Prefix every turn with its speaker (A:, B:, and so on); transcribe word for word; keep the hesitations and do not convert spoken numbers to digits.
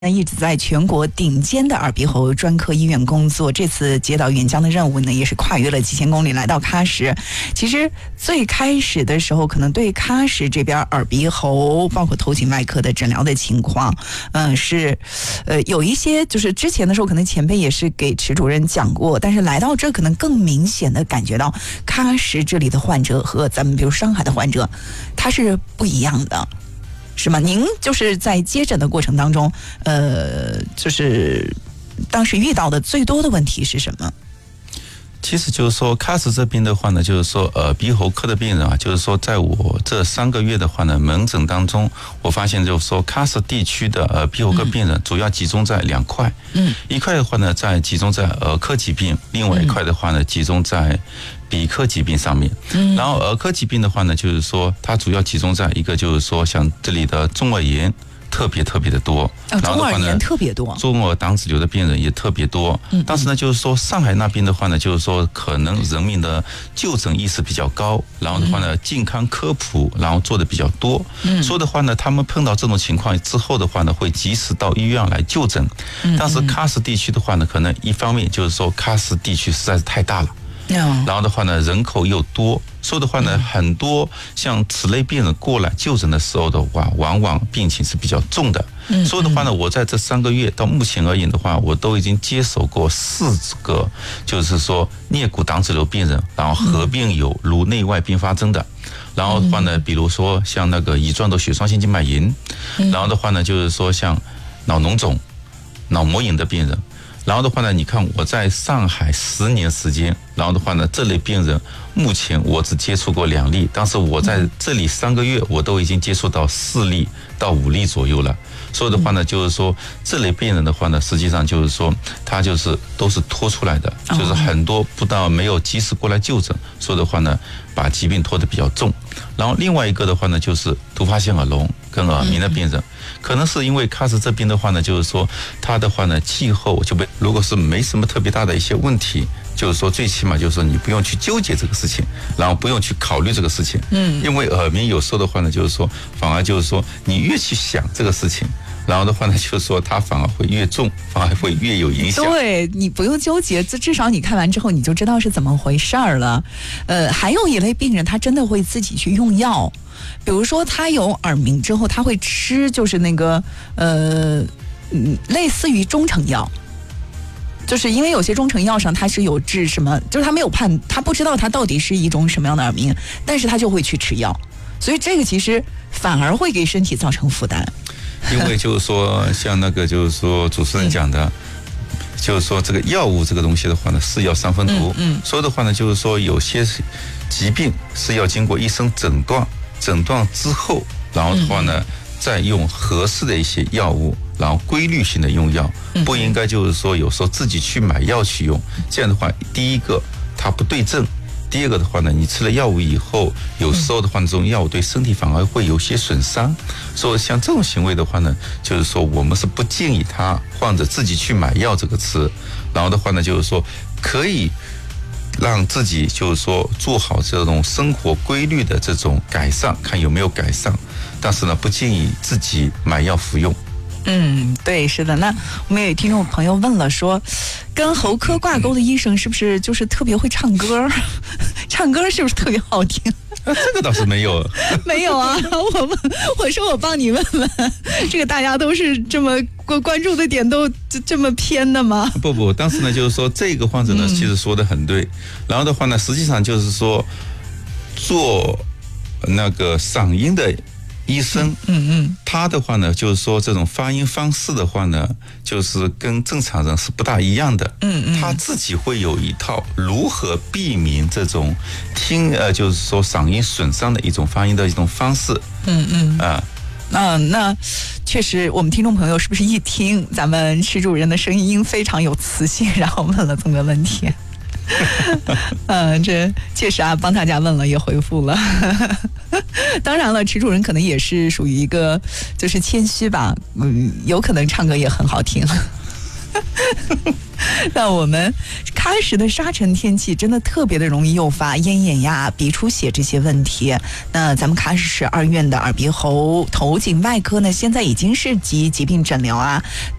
A: 一直在全国顶尖的耳鼻喉专科医院工作，这次接到远江的任务呢，也是跨越了几千公里来到喀什。其实最开始的时候，可能对喀什这边耳鼻喉包括头颈外科的诊疗的情况，嗯、呃，是呃有一些就是之前的时候，可能前辈也是给池主任讲过，但是来到这可能更明显的感觉到喀什这里的患者和咱们比如上海的患者，他是不一样的。是吗？您就是在接诊的过程当中，呃，就是当时遇到的最多的问题是什么？
B: 其实就是说，喀什这边的话呢，就是说，耳鼻喉科的病人啊，就是说，在我这三个月的话呢，门诊当中，我发现就是说，喀什地区的耳鼻喉科病人主要集中在两块，嗯，一块的话呢，在集中在耳科疾病，另外一块的话呢，集中在鼻科疾病上面。嗯，然后耳科疾病的话呢，就是说，它主要集中在一个就是说，像这里的中耳炎。特别特别的多，
A: 哦，中耳炎特别多，
B: 中耳党子瘤的病人也特别多。嗯，但是呢，就是说上海那边的话呢，就是说可能人民的就诊意识比较高，然后的话呢，健康科普然后做的比较多。嗯，所以的话呢，他们碰到这种情况之后的话呢，会及时到医院来就诊。嗯，但是喀什地区的话呢，可能一方面就是说喀什地区实在是太大了。然后的话呢，人口又多，所以的话呢，很多像此类病人过来就诊的时候的话，往往病情是比较重的。嗯，所以的话呢，我在这三个月到目前而言的话，我都已经接手过四个，就是说颞骨党子瘤病人，然后合并有颅内外并发症的，然后的话呢，比如说像那个乙状的血栓性静脉炎，然后的话呢，就是说像脑脓肿、脑膜炎的病人。然后的话呢，你看我在上海十年时间，然后的话呢，这类病人目前我只接触过两例，但是我在这里三个月，我都已经接触到四例到五例左右了。所以的话呢，就是说这类病人的话呢，实际上就是说他就是都是拖出来的，就是很多不但没有及时过来就诊，所以的话呢，把疾病拖得比较重。然后另外一个的话呢，就是突发性耳聋跟耳鸣的病人，可能是因为喀什这边的话呢，就是说它的话呢，气候就被如果是没什么特别大的一些问题，就是说最起码就是说你不用去纠结这个事情，然后不用去考虑这个事情。嗯，因为耳鸣有时候的话呢，就是说反而就是说你越去想这个事情，然后的话呢，就是说它反而会越重，反而会越有影响。
A: 对，你不用纠结，至少你看完之后你就知道是怎么回事儿了。呃，还有一类病人，他真的会自己去用药，比如说他有耳鸣之后，他会吃就是那个呃，嗯，类似于中成药。就是因为有些中成药上它是有治什么，就是他没有判，他不知道它到底是一种什么样的耳鸣，但是他就会去吃药，所以这个其实反而会给身体造成负担。
B: 因为就是说，像那个就是说主持人讲的，嗯、就是说这个药物这个东西的话呢，是药三分毒。嗯，嗯所以的话呢，就是说有些疾病是要经过医生诊断，诊断之后，然后的话呢，嗯、再用合适的一些药物。然后规律性的用药，不应该就是说有时候自己去买药去用，这样的话，第一个它不对症，第二个的话呢，你吃了药物以后，有时候的话呢，这种药物对身体反而会有些损伤，所以像这种行为的话呢，就是说我们是不建议他患者自己去买药这个吃，然后的话呢，就是说可以让自己就是说做好这种生活规律的这种改善，看有没有改善，但是呢，不建议自己买药服用。
A: 嗯，对，是的。那我们有听众朋友问了说，跟喉科挂钩的医生是不是就是特别会唱歌？唱歌是不是特别好听？
B: 啊、这个倒是没有，
A: 没有啊。我问，我说我帮你问问，这个大家都是这么关关注的点都这么偏的吗？
B: 不不，但是呢，就是说这个患者呢，其实说的很对。然后的话呢，实际上就是说做那个嗓音的。医生，嗯嗯，他的话呢，就是说这种发音方式的话呢，就是跟正常人是不大一样的，嗯嗯，他自己会有一套如何避免这种听呃，就是说嗓音损伤的一种发音的一种方式，嗯嗯啊。
A: 那那确实，我们听众朋友是不是一听咱们池主任的声音非常有磁性，然后问了这么个问题？嗯，这确实啊，帮大家问了也回复了。当然了，池主任可能也是属于一个就是谦虚吧，嗯，有可能唱歌也很好听。 那我们喀什的沙尘天气真的特别的容易诱发咽炎呀、鼻出血这些问题。那咱们喀什市二院的耳鼻喉头颈外科呢，现在已经是集疾病诊疗啊。